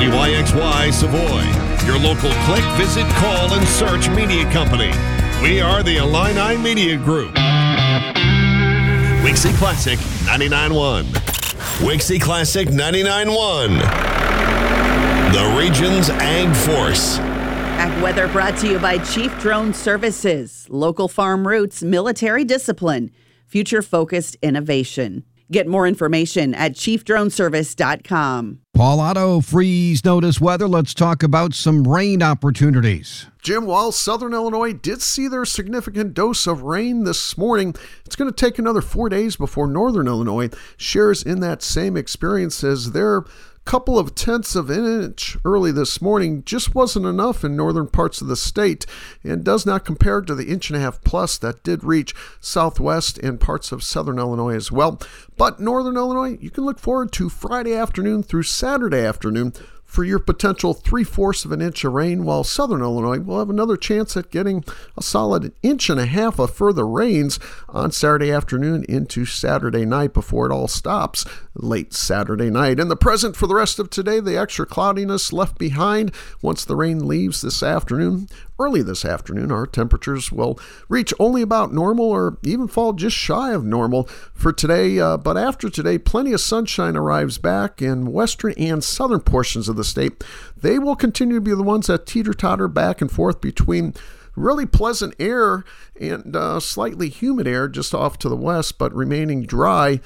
WYXY Savoy, your local click, visit, call, and search media company. We are the Illini Media Group. Wixie Classic 99.1. Wixie Classic 99.1. The region's Ag Force. Ag weather brought to you by Chief Drone Services, local farm roots, military discipline, future-focused innovation. Get more information at chiefdroneservice.com. Paul Otto, freeze notice weather. Let's talk about some rain opportunities. Jim, while Southern Illinois did see their significant dose of rain this morning, it's going to take another 4 days before Northern Illinois shares in that same experience, as their couple of tenths of an inch early this morning just wasn't enough in northern parts of the state and does not compare to the 1.5 inches plus that did reach southwest and parts of southern Illinois as well. But northern Illinois, you can look forward to Friday afternoon through Saturday afternoon for your potential 3/4 of an inch of rain, while southern Illinois will have another chance at getting a solid 1.5 inches of further rains on Saturday afternoon into Saturday night before it all stops late Saturday night. In the present for the rest of today, the extra cloudiness left behind once the rain leaves this afternoon. Early this afternoon, our temperatures will reach only about normal or even fall just shy of normal for today. But after today, plenty of sunshine arrives back in western and southern portions of the state. They will continue to be the ones that teeter-totter back and forth between really pleasant air and slightly humid air just off to the west, but remaining dry